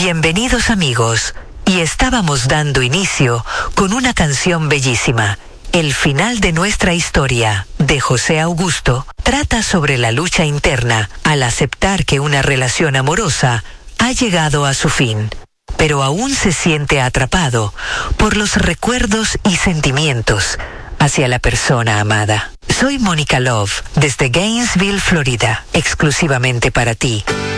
Bienvenidos amigos, y estábamos dando inicio con una canción bellísima. El final de nuestra historia, de José Augusto, trata sobre la lucha interna al aceptar que una relación amorosa ha llegado a su fin, pero aún se siente atrapado por los recuerdos y sentimientos hacia la persona amada. Soy Mónica Love, desde Gainesville, Florida, exclusivamente para ti.